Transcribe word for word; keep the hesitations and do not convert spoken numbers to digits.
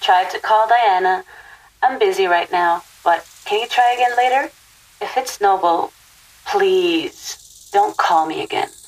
tried to call Diana. I'm busy right now, but can you try again later? If it's Noble, please don't call me again.